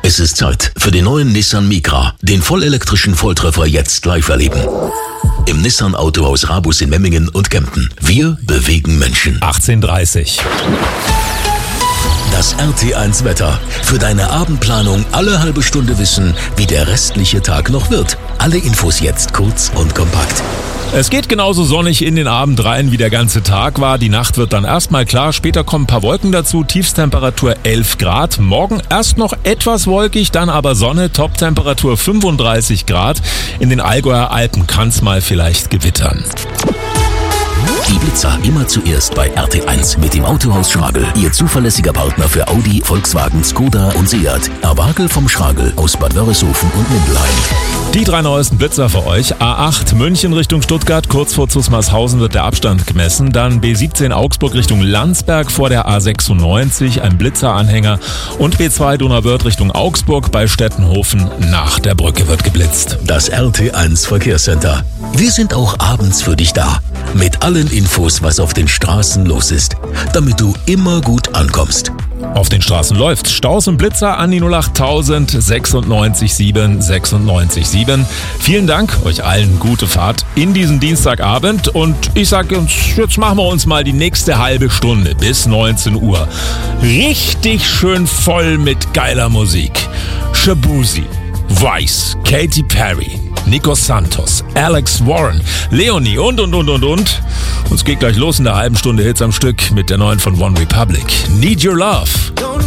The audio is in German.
Es ist Zeit für den neuen Nissan Micra, den vollelektrischen Volltreffer jetzt live erleben. Im Nissan Autohaus Rabus in Memmingen und Kempten. Wir bewegen Menschen. 18:30. Das RT1 Wetter. Für deine Abendplanung alle halbe Stunde wissen, wie der restliche Tag noch wird. Alle Infos jetzt kurz und kompakt. Es geht genauso sonnig in den Abend rein, wie der ganze Tag war. Die Nacht wird dann erstmal klar, später kommen ein paar Wolken dazu, Tiefstemperatur 11 Grad. Morgen erst noch etwas wolkig, dann aber Sonne, Toptemperatur 35 Grad. In den Allgäuer Alpen kann es mal vielleicht gewittern. Die Blitzer immer zuerst bei RT1 mit dem Autohaus Schragel. Ihr zuverlässiger Partner für Audi, Volkswagen, Skoda und Seat. Erwagel vom Schragel aus Bad Wörishofen und Mindelheim. Die 3 neuesten Blitzer für euch. A8 München Richtung Stuttgart, kurz vor Zusmarshausen wird der Abstand gemessen. Dann B17 Augsburg Richtung Landsberg vor der A96, ein Blitzeranhänger. Und B2 Donauwörth Richtung Augsburg bei Stettenhofen nach der Brücke wird geblitzt. Das RT1 Verkehrscenter. Wir sind auch abends für dich da. Mit allen Infos, was auf den Straßen los ist, damit du immer gut ankommst. Auf den Straßen läuft Staus und Blitzer an die 08000 96 7 96 7. Vielen Dank, euch allen gute Fahrt in diesen Dienstagabend und ich sage uns, jetzt machen wir uns mal die nächste halbe Stunde bis 19 Uhr. Richtig schön voll mit geiler Musik. Shabuzi, Vice, Katy Perry, Nico Santos, Alex Warren, Leonie und. Uns geht gleich los in der halben Stunde Hits am Stück mit der neuen von One Republic. Need Your Love.